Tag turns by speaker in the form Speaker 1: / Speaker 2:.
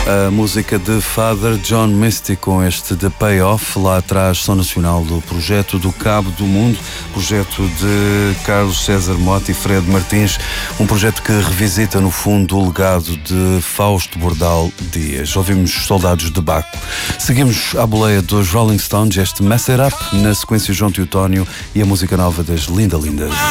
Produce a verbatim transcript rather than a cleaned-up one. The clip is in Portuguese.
Speaker 1: A música de Father John Misty com este The Payoff, lá atrás, som nacional do projeto do Cabo do Mundo, projeto de Carlos César Mota e Fred Martins, um projeto que revisita no fundo o legado de Fausto Bordal Dias. Ouvimos Soldados de Baco. Seguimos à boleia dos Rolling Stones, este Mess It Up, na sequência João Teotónio e a música nova das Linda Lindas.